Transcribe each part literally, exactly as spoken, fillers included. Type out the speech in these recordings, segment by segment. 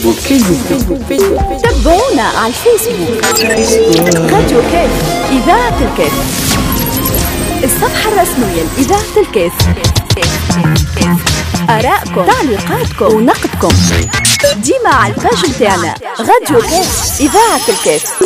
فيسبوك فيسبوك فيسبوك تابعونا على الفيسبوك راديو كاف إذاعة الكاف، الصفحة الرسمية لإذاعة الكاف. آراءكم، تعليقاتكم ونقدكم ديما على الباج متاعنا راديو كاف إذاعة الكاف.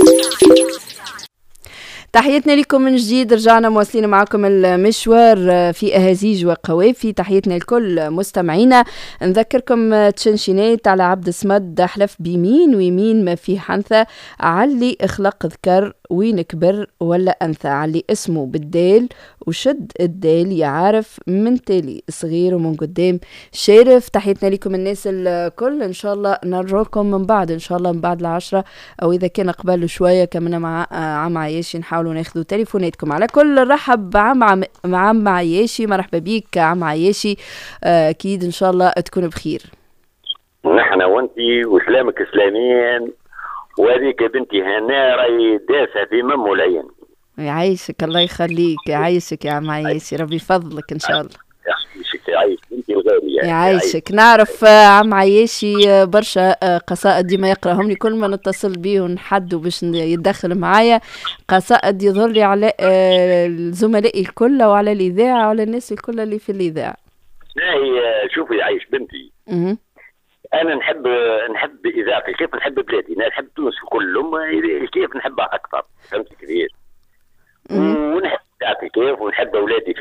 تحياتنا لكم من جديد، رجعنا مواصلين معكم المشوار في أهازيج وقوافي. تحياتنا لكل مستمعينا. نذكركم تشنشينات على عبد الصمد، حلف بيمين ويمين ما في حنثة، علي اخلق ذكر وين كبر ولا أنثى، علي اسمه بالدال وشد الدال يعرف من تالي صغير ومن قدام شارف. تحياتنا لكم الناس الكل، إن شاء الله نرجوكم من بعد إن شاء الله من بعد العشرة، أو إذا كان قبل شوية كمنا مع عم عياشي نحاولوا ناخذوا تليفوناتكم. على كل رحب بعم عم عم عياشي، مرحبا بيك عم عياشي، أكيد إن شاء الله تكون بخير. نحن وانتي وسلامك سلامين، وهذيك بنتي هنا راهي داسه في مم العين. يعيشك الله يخليك، يعيشك يا عم عياشي، ربي يفضلك ان شاء الله. يعيشك يعيش بنتي الغاليه. يعيشك. نعرف عم عياشي برشا قصائد ديما يقراهم لي كل ما نتصل بيه ونحدوا باش يتدخل معايا، قصائد يظهر لي على زملائي الكل وعلى الاذاعه وعلى الناس الكل اللي في الاذاعه. هي شوفي يعيش بنتي، اها انا نحب نحب اذاعتي كيف نحب بلادي، انا نحب تونس كلهم كيف نحبها اكثر، فهمت كيف؟ ونحب اذاعتي كيف ونحب اولادي